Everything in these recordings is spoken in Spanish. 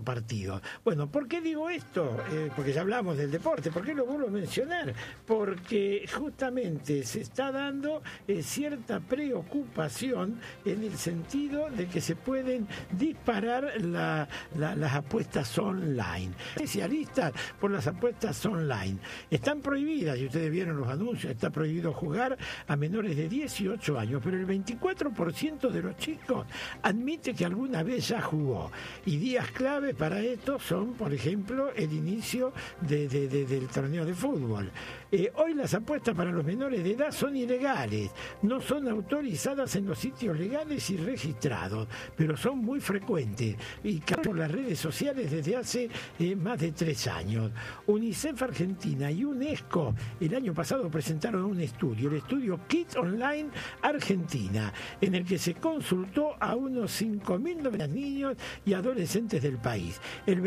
partidos. Bueno, ¿por qué digo esto? Porque ya hablamos del deporte. ¿Por qué lo vuelvo a mencionar? Porque justamente se está dando cierta preocupación en el sentido de que se pueden disparar las apuestas online. Especialistas por las apuestas online están prohibidas, y ustedes vieron los anuncios, está prohibido jugar a menores de 18 años, pero el 24% de los chicos admite que alguna vez ya jugó. Y días clave para esto son, por ejemplo, el inicio del torneo de fútbol. Hoy las apuestas para los menores de edad son ilegales, no son autorizadas en los sitios legales y registrados, pero son muy frecuentes y por las redes sociales desde hace más de 3 años. UNICEF Argentina y UNESCO el año pasado presentaron un estudio, el estudio Kids Online Argentina, en el que se consultó a unos 5.000 niños y adolescentes del país. El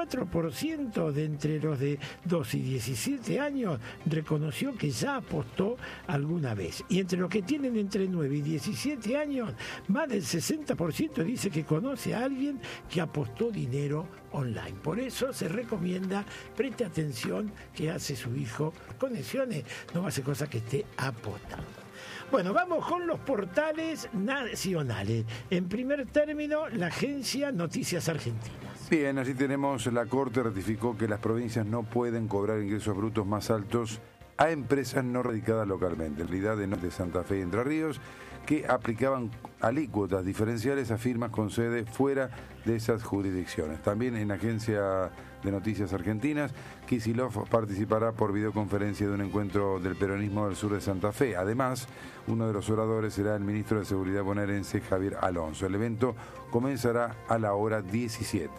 24% de entre los de 2 y 17 años reconoció que ya apostó alguna vez. Y entre los que tienen entre 9 y 17 años, más del 60% dice que conoce a alguien que apostó dinero online. Por eso se recomienda, preste atención qué hace su hijo, conexiones, no hace cosas que esté apostando. Bueno, vamos con los portales nacionales. En primer término, la agencia Noticias Argentinas. Bien, así tenemos, la Corte ratificó que las provincias no pueden cobrar ingresos brutos más altos a empresas no radicadas localmente. En realidad de Santa Fe y Entre Ríos, que aplicaban alícuotas diferenciales a firmas con sede fuera de esas jurisdicciones. También en la Agencia de Noticias Argentinas, Kicillof participará por videoconferencia de un encuentro del peronismo del sur de Santa Fe. Además, uno de los oradores será el ministro de Seguridad bonaerense, Javier Alonso. El evento comenzará a la hora 17.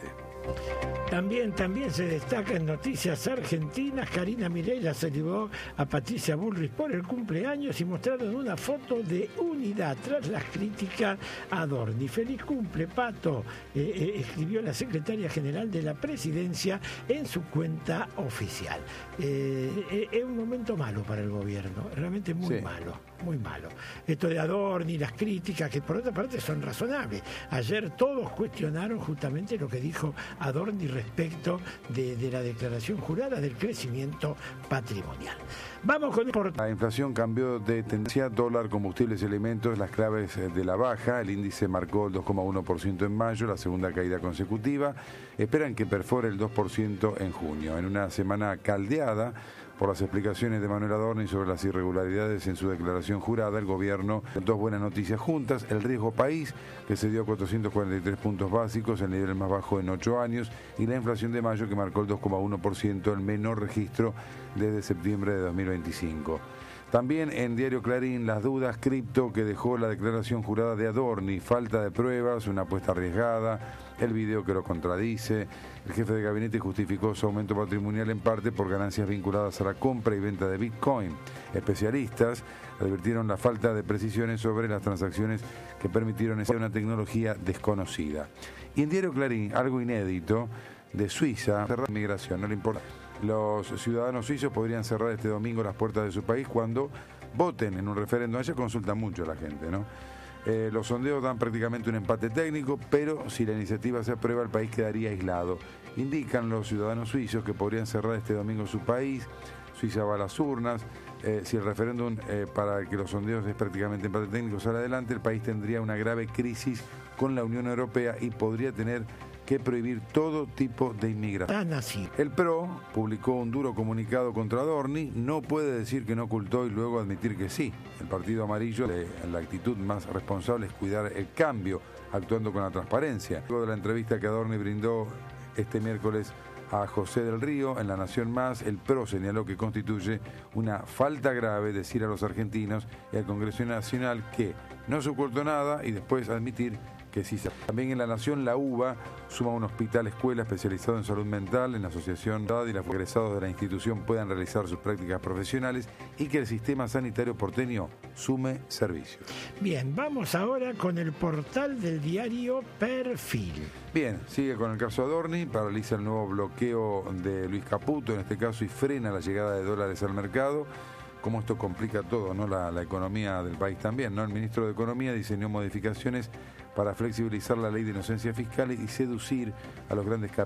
También se destaca en Noticias Argentinas, Karina Mireya saludó a Patricia Bullrich por el cumpleaños y mostraron una foto de unidad tras las críticas a Adorni. Feliz cumple, Pato, escribió la secretaria general de la presidencia en su cuenta oficial. Es un momento malo para el gobierno, realmente muy malo, muy malo. Esto de Adorni, las críticas, que por otra parte son razonables. Ayer todos cuestionaron justamente lo que dijo Adorni respecto de la declaración jurada del crecimiento patrimonial. Vamos con la inflación cambió de tendencia, dólar, combustibles y alimentos, las claves de la baja. El índice marcó el 2,1% en mayo, la segunda caída consecutiva. Esperan que perfore el 2% en junio. En una semana caldeada por las explicaciones de Manuel Adorni sobre las irregularidades en su declaración jurada, el gobierno, dos buenas noticias juntas: el riesgo país, que se dio a 443 puntos básicos, el nivel más bajo en 8 años, y la inflación de mayo, que marcó el 2,1%, el menor registro desde septiembre de 2025. También en Diario Clarín, las dudas cripto que dejó la declaración jurada de Adorni, falta de pruebas, una apuesta arriesgada, el video que lo contradice. El jefe de gabinete justificó su aumento patrimonial en parte por ganancias vinculadas a la compra y venta de Bitcoin. Especialistas advirtieron la falta de precisiones sobre las transacciones que permitieron una tecnología desconocida. Y en Diario Clarín, algo inédito, de Suiza, cerrar la migración, no le importa. Los ciudadanos suizos podrían cerrar este domingo las puertas de su país cuando voten en un referéndum. Allá consulta mucho la gente, ¿no? Los sondeos dan prácticamente un empate técnico, pero si la iniciativa se aprueba, el país quedaría aislado. Indican los ciudadanos suizos que podrían cerrar este domingo su país. Suiza va a las urnas. Si el referéndum para que los sondeos es prácticamente empate técnico sale adelante, el país tendría una grave crisis con la Unión Europea y podría tener que prohibir todo tipo de inmigración. El PRO publicó un duro comunicado contra Adorni, no puede decir que no ocultó y luego admitir que sí. El Partido Amarillo, la actitud más responsable es cuidar el cambio, actuando con la transparencia. Luego de la entrevista que Adorni brindó este miércoles a José del Río en La Nación Más, el PRO señaló que constituye una falta grave decir a los argentinos y al Congreso Nacional que no se ocultó nada y después admitir que sí. También en La Nación, la UBA suma un hospital escuela especializado en salud mental en la asociación y los egresados de la institución puedan realizar sus prácticas profesionales y que el sistema sanitario porteño sume servicios. Bien, vamos ahora con el portal del diario Perfil. Bien, sigue con el caso Adorni, paraliza el nuevo bloqueo de Luis Caputo en este caso y frena la llegada de dólares al mercado. Cómo esto complica todo, ¿no? La economía del país también, ¿no? El ministro de Economía diseñó modificaciones para flexibilizar la ley de inocencia fiscal y seducir a los grandes capitales.